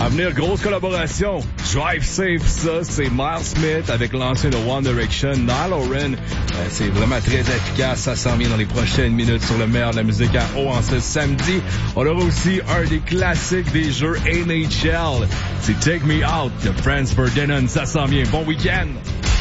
À venir, grosse collaboration. Drive Safe, ça, c'est Miles Smith avec l'ancien de One Direction, Niall Horan. C'est vraiment très efficace. Ça s'en vient dans les prochaines minutes sur le meilleur de la musique à haut en ce samedi. On aura aussi un des classiques des jeux NHL. C'est Take Me Out de Franz Ferdinand. Ça s'en vient. Bon week-end!